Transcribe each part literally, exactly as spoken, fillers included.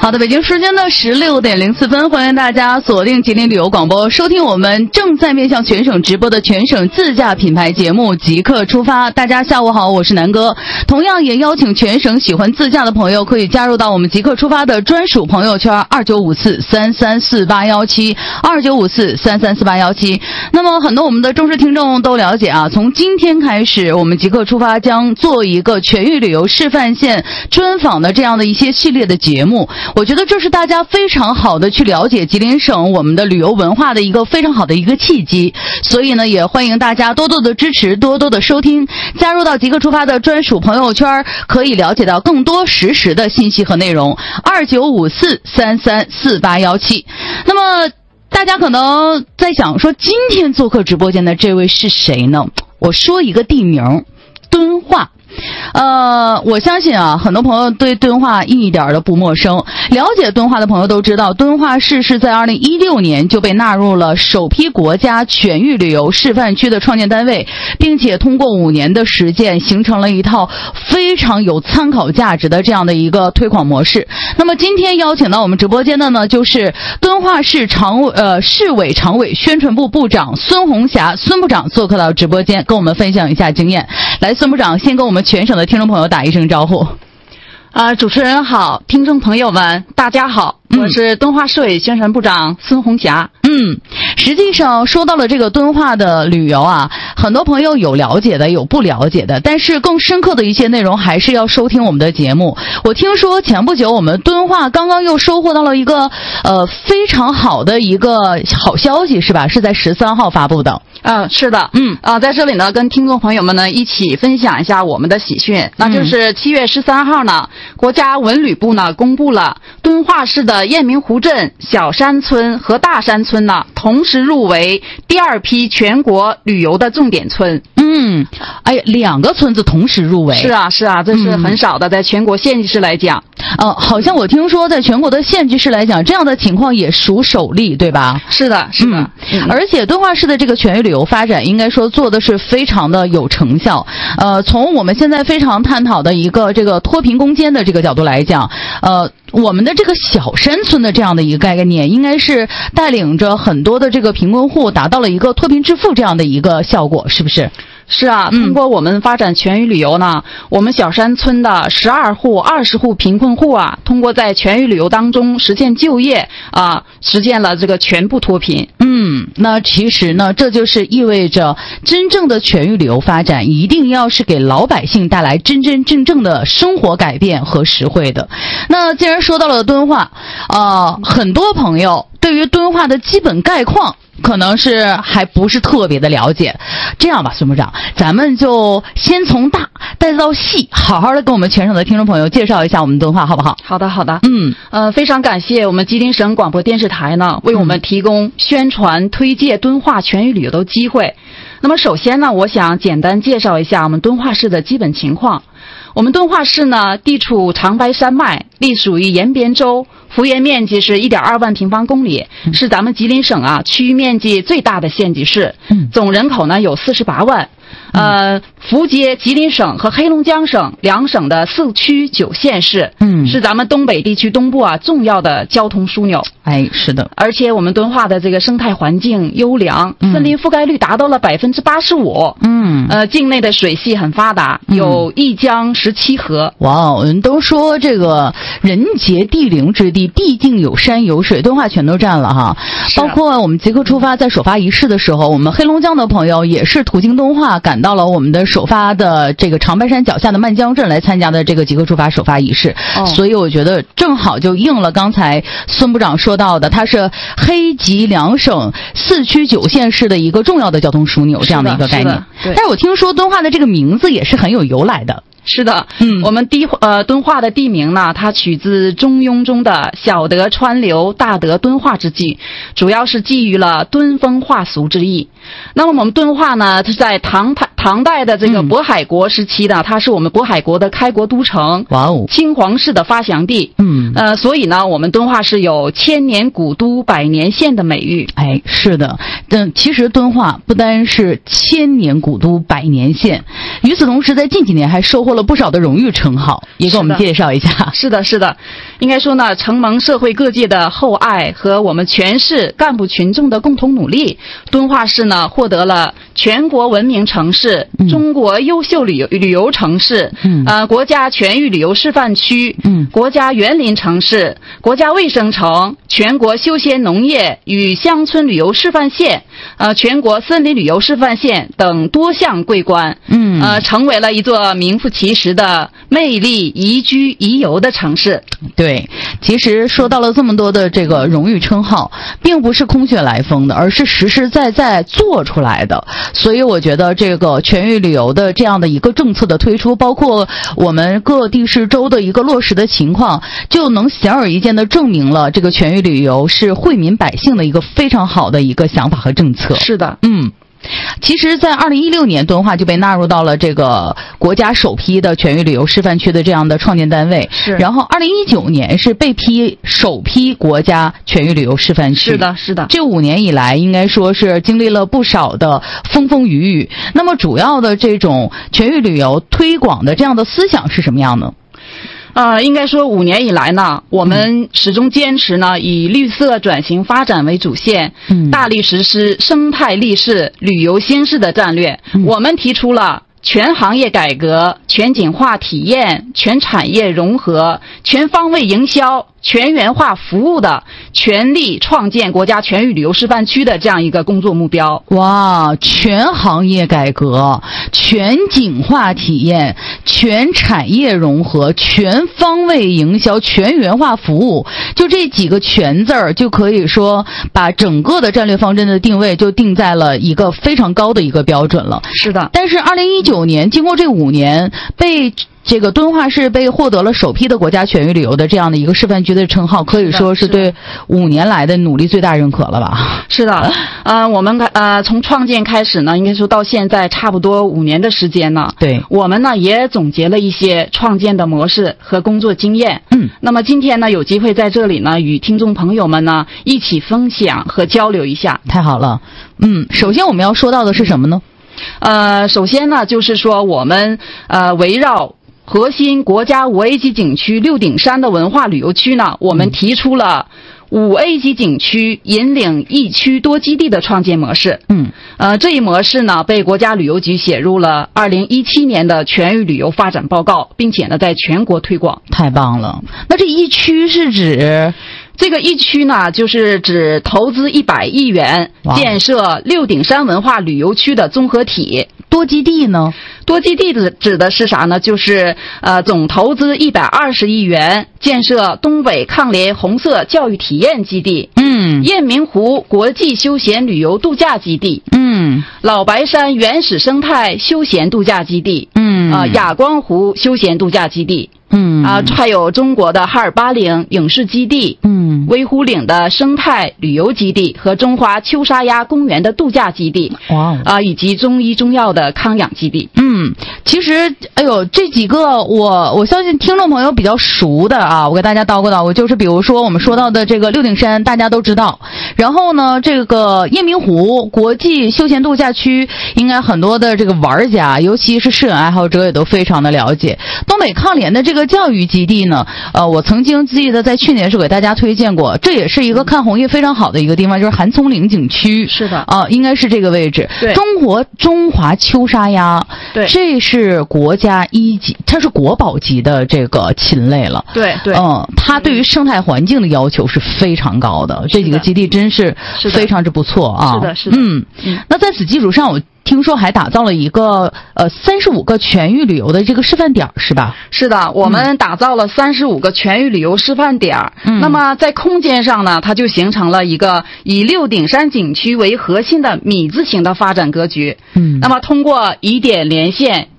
好的，北京时间的十六点零四分，欢迎大家锁定吉林旅游广播，收听我们正在面向全省直播的全省自驾品牌节目《即刻出发》。大家下午好，我是南哥。同样也邀请全省喜欢自驾的朋友可以加入到我们即刻出发的专属朋友圈二九五四三三四八一七二九五四三三四八一七。那么很多我们的忠实听众都了解啊，从今天开始，我们即刻出发将做一个全域旅游示范县专访的这样的一些系列的节目。我觉得这是大家非常好的去了解吉林省我们的旅游文化的一个非常好的一个契机，所以呢，也欢迎大家多多的支持，多多的收听，加入到即刻出发的专属朋友圈，可以了解到更多实时的信息和内容。二九五四三三四八一七。那么大家可能在想说，今天做客直播间的这位是谁呢？我说一个地名，敦化。呃，我相信啊，很多朋友对敦化一点都不陌生。了解敦化的朋友都知道，敦化市是在二零一六年就被纳入了首批国家全域旅游示范区的创建单位，并且通过五年的实践，形成了一套非常有参考价值的这样的一个推广模式。那么今天邀请到我们直播间的呢，就是敦化市常委呃市委常委宣传部部长孙红霞孙部长做客到直播间，跟我们分享一下经验。来，孙部长先跟我们全省的听众朋友打一声招呼。 呃，主持人好，听众朋友们，大家好，我是敦化市委宣传部长孙红霞。 嗯，实际上说到了这个敦化的旅游啊，很多朋友有了解的，有不了解的，但是更深刻的一些内容还是要收听我们的节目。我听说前不久我们敦化刚刚又收获到了一个呃非常好的一个好消息，是吧？是在十三号发布的。 嗯、呃，是的，嗯，啊、呃，在这里呢，跟听众朋友们呢一起分享一下我们的喜讯，那就是七月十三号呢，国家文旅部呢公布了敦化市的雁鸣湖镇、小山村和大山村呢同时入围第二批全国旅游的重点村。 嗯，哎，两个村子同时入围。 是啊，是啊，这是很少的，嗯、在全国县级市来讲。 呃，好像我听说在全国的县级市来讲，这样的情况也属首例，对吧？ 是的，是的。 嗯、而且敦化市的这个全域旅游发展，应该说做的是非常的有成效。呃，从我们现在非常探讨的一个这个脱贫攻坚的这个角度来讲，呃。我们的这个小山村的这样的一个概念，应该是带领着很多的这个贫困户达到了一个脱贫致富这样的一个效果，是不是？ 是啊，通过我们发展全域旅游呢，嗯、我们小山村的十二户、二十户贫困户啊，通过在全域旅游当中实现就业啊，实现了这个全部脱贫。 嗯，那其实呢，这就是意味着真正的全域旅游发展，一定要是给老百姓带来真真正正的生活改变和实惠的。那既然说到了敦化，呃，很多朋友对于敦化的基本概况可能是还不是特别的了解。这样吧，孙部长，咱们就先从大带到细，好好的跟我们全省的听众朋友介绍一下我们敦化，好不好？ 好的，好的。 嗯， 呃，非常感谢我们吉林省广播电视台呢，为我们提供宣传推介敦化全域旅游的机会。那么首先呢，我想简单介绍一下我们敦化市的基本情况。我们敦化市呢，地处长白山脉，隶属于延边州，幅员面积是 一点二万平方公里，嗯、是咱们吉林省啊区域面积最大的县级市，嗯、总人口呢有四十八万。呃，福接吉林省和黑龙江省两省的四区九县市，嗯，是咱们东北地区东部啊重要的交通枢纽。 哎，是的。 而且我们敦化的这个生态环境优良，嗯、森林覆盖率达到了百分之八十五。嗯，呃，境内的水系很发达，有一江十七河。 哇，我们都说这个人杰地灵之地，毕竟有山有水，敦化全都占了哈。包括我们即刻出发在首发仪式的时候，我们黑龙江的朋友也是途经敦化赶到了我们的首发的这个长白山脚下的漫江镇来参加的这个即刻出发首发仪式。哦、所以我觉得正好就应了刚才孙部长说到的，它是黑吉两省四区九县市的一个重要的交通枢纽这样的一个概念。但是我听说敦化的这个名字也是很有由来的。 是的，嗯，我们地呃敦化的地名呢，它取自中庸中的小德川流，大德敦化之句，主要是基于了敦风化俗之意。 那么我们敦化呢，是在唐唐代的这个渤海国时期的，嗯、它是我们渤海国的开国都城， 哇哦， 清皇室的发祥地。 嗯， 呃，所以呢，我们敦化市有千年古都、百年县的美誉。 哎，是的，但其实敦化不单是千年古都、百年县，与此同时，在近几年还收获了不少的荣誉称号，也给我们介绍一下。 是的，是的，应该说呢，承蒙社会各界的厚爱和我们全市干部群众的共同努力，敦化市呢获得了全国文明城市、嗯、中国优秀旅游旅游城市、嗯、呃国家全域旅游示范区、嗯、国家园林城市、国家卫生城、全国休闲农业与乡村旅游示范县、呃全国森林旅游示范县等多项桂冠，嗯，呃成为了一座名副其实的魅力宜居宜游的城市。 对，其实说到了这么多的这个荣誉称号，并不是空穴来风的，而是实实在在做出来的。所以我觉得这个全域旅游的这样的一个政策的推出，包括我们各地市州的一个落实的情况，就能显而易见的证明了这个全域旅游是惠民百姓的一个非常好的一个想法和政策。 是的， 嗯。其实在二零一六年，敦化就被纳入到了这个国家首批的全域旅游示范区的这样的创建单位。 是。 然后二零一九年是被批首批国家全域旅游示范区。 是的，是的。 这五年以来，应该说是经历了不少的风风雨雨。那么主要的这种全域旅游推广的这样的思想是什么样呢？ 呃，应该说五年以来呢，我们始终坚持呢以绿色转型发展为主线，嗯，大力实施生态立市、旅游兴市的战略。嗯、我们提出了全行业改革、全景化体验、全产业融合、全方位营销、全员化服务的全力创建国家全域旅游示范区的这样一个工作目标。 哇，全行业改革、全景化体验、全产业融合、全方位营销、全员化服务，就这几个全字儿，就可以说把整个的战略方针的定位就定在了一个非常高的一个标准了。 是的。 但是二零一九年经过这五年，被这个敦化市被获得了首批的国家全域旅游的这样的一个示范区的称号，可以说是对五年来的努力最大认可了吧？ 是的，呃，我们呃从创建开始呢，应该说到现在差不多五年的时间呢。 对， 我们呢也总结了一些创建的模式和工作经验。嗯，那么今天呢有机会在这里呢与听众朋友们呢一起分享和交流一下。 太好了，嗯，首先我们要说到的是什么呢？ 呃，首先呢就是说我们呃围绕核心国家五 A 级景区六顶山的文化旅游区呢，我们提出了五 A 级景区引领一区多基地的创建模式。嗯，呃，这一模式呢被国家旅游局写入了二零一七年的全域旅游发展报告，并且呢在全国推广。 太棒了！那这一区是指？ 这个一区呢，就是指投资一百亿元建设六顶山文化旅游区的综合体。 多基地呢？ 多基地的指的是啥呢？就是呃总投资一百二十亿元建设东北抗联红色教育体验基地，嗯，雁鸣湖国际休闲旅游度假基地，嗯，老白山原始生态休闲度假基地，嗯，啊、呃、哑光湖休闲度假基地。嗯啊，还有中国的哈尔巴岭影视基地，嗯，威呼岭的生态旅游基地和中华秋沙鸭公园的度假基地，哇，啊，以及中医中药的康养基地。 嗯，其实，哎呦，这几个我我相信听众朋友比较熟的啊，我给大家叨咕叨咕，就是比如说我们说到的这个六顶山，大家都知道。然后呢，这个雁鸣湖国际休闲度假区，应该很多的这个玩家，尤其是摄影爱好者也都非常的了解。东北抗联的这个教育基地呢，呃，我曾经记得在去年是给大家推荐过，这也是一个看红叶非常好的一个地方，就是韩葱岭景区。 是的， 啊、呃，应该是这个位置。 对， 中国中华秋沙鸭， 对， 这是国家一级，它是国宝级的这个禽类了。 对对， 嗯，它对于生态环境的要求是非常高的，这几个基地真是非常之不错啊。 是的，是的， 嗯嗯。那在此基础上，我听说还打造了一个呃三十五个全域旅游的这个示范点，是吧？ 是的，我们打造了三十五个全域旅游示范点。嗯，那么在空间上呢，它就形成了一个以六顶山景区为核心的米字形的发展格局。嗯，那么通过以点连线、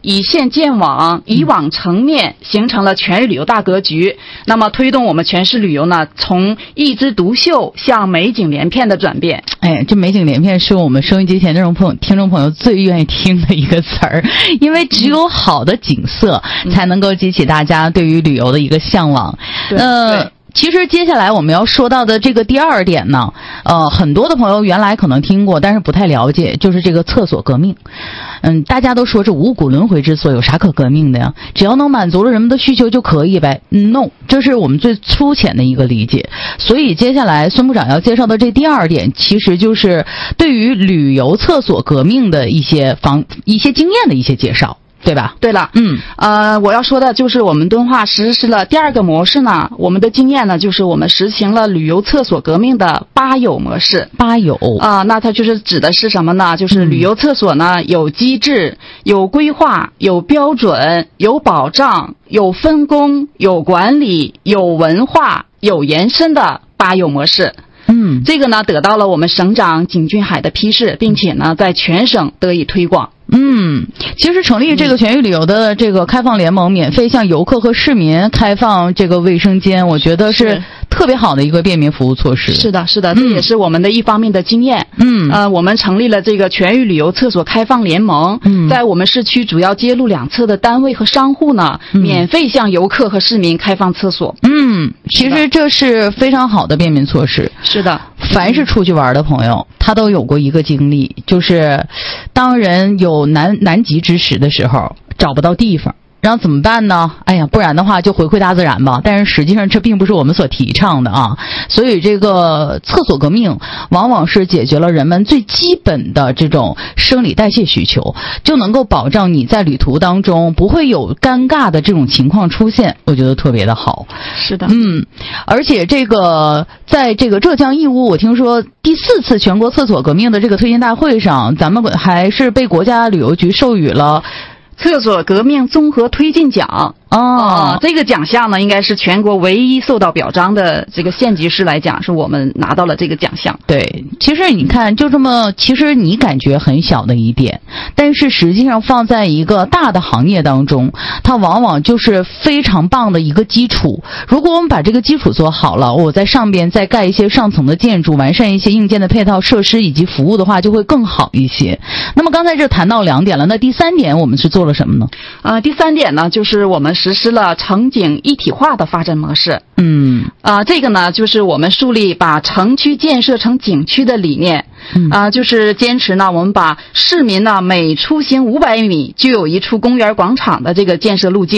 以线建网，以网成面，形成了全域旅游大格局。那么推动我们全市旅游呢，从一枝独秀向美景连片的转变。 哎，这美景连片是我们收音机前这种朋友、听众朋友最愿意听的一个词儿，因为只有好的景色才能够激起大家对于旅游的一个向往。 对， 呃。其实接下来我们要说到的这个第二点呢，呃，很多的朋友原来可能听过，但是不太了解，就是这个厕所革命。嗯，大家都说这五谷轮回之所，有啥可革命的呀？只要能满足了人们的需求就可以呗。No， 这是我们最粗浅的一个理解。所以接下来孙部长要介绍的这第二点，其实就是对于旅游厕所革命的一些方一些经验的一些介绍。对吧？ 对了， 嗯， 呃，我要说的就是我们敦化实施了第二个模式呢。我们的经验呢，就是我们实行了旅游厕所革命的八有模式。 八有啊、呃，那它就是指的是什么呢？就是旅游厕所呢，有机制、有规划、有标准、有保障、有分工、有管理、有文化、有延伸的八有模式。 嗯， 这个呢得到了我们省长景俊海的批示，并且呢在全省得以推广。 嗯，其实成立这个全域旅游的这个开放联盟，免费向游客和市民开放这个卫生间，我觉得是特别好的一个便民服务措施。 是的，是的，这也是我们的一方面的经验。 嗯， 呃，我们成立了这个全域旅游厕所开放联盟， 嗯， 在我们市区主要街路两侧的单位和商户呢， 嗯、 免费向游客和市民开放厕所。 嗯，其实这是非常好的便民措施。 是的， 凡是出去玩的朋友，他都有过一个经历，就是当人有难难及之时的时候，找不到地方。然后怎么办呢？哎呀，不然的话就回馈大自然吧。但是实际上这并不是我们所提倡的啊。所以这个厕所革命往往是解决了人们最基本的这种生理代谢需求，就能够保障你在旅途当中不会有尴尬的这种情况出现，我觉得特别的好。 是的， 嗯，而且这个在这个浙江义乌，我听说第四次全国厕所革命的这个推荐大会上，咱们还是被国家旅游局授予了厕所革命综合推进奖。哦，这个奖项呢，应该是全国唯一受到表彰的这个县级市来讲，是我们拿到了这个奖项。 对，其实你看，就这么，其实你感觉很小的一点，但是实际上放在一个大的行业当中，它往往就是非常棒的一个基础。如果我们把这个基础做好了，我在上边再盖一些上层的建筑，完善一些硬件的配套设施以及服务的话，就会更好一些。那么刚才这谈到两点了，那第三点我们是做了什么呢？ 呃，第三点呢，就是我们实施了城景一体化的发展模式。 嗯， 啊、呃，这个呢，就是我们树立把城区建设成景区的理念。 嗯， 啊、呃，就是坚持呢，我们把市民呢每出行五百米就有一处公园广场的这个建设路径。